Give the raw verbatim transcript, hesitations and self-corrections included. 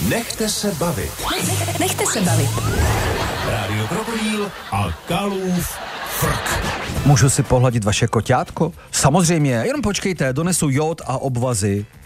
Nechte se bavit. Nechte se bavit. Rádio Krokodýl a Kalův frk. Můžu si pohladit vaše koťátko? Samozřejmě, jenom počkejte, donesu jód a obvazy.